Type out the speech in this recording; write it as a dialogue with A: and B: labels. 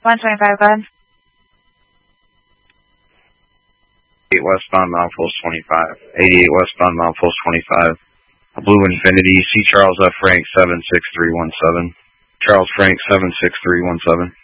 A: 125, go ahead.
B: 88 westbound, milepost 25. 88 westbound, milepost 25. A blue Infinity, C. Charles F. Frank 76317. Charles Frank 76317.